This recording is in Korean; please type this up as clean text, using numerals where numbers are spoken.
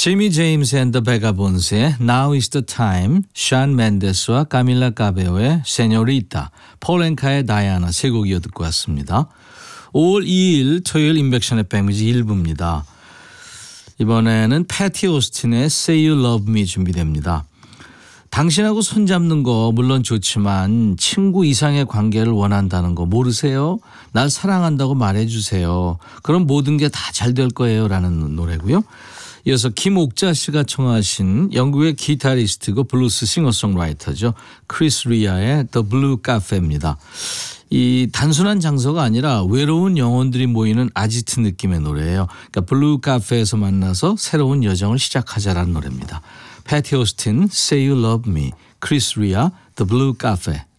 지미 제임스 앤 더 베가본스의 Now is the time, 샤ን 멘데스와 카밀라 카베오의 세뇨리타, 폴 앵카의 다이아나 세 곡 이어 듣고 왔습니다. 5월 2일 토요일 인백션의 백뮤직 1부입니다. 이번에는 패티 오스틴의 Say You Love Me 준비됩니다. 당신하고 손잡는 거 물론 좋지만 친구 이상의 관계를 원한다는 거 모르세요? 날 사랑한다고 말해주세요. 그럼 모든 게 다 잘 될 거예요 라는 노래고요. 이어서 김옥자 씨가 청하신 영국의 기타리스트고 블루스 싱어송라이터죠. 크리스 리아의 The Blue Cafe입니다. 이 단순한 장소가 아니라 외로운 영혼들이 모이는 아지트 느낌의 노래예요. 그러니까 블루 카페에서 만나서 새로운 여정을 시작하자라는 노래입니다. 패티 오스틴, Say You Love Me, 크리스 리아, The Blue Cafe.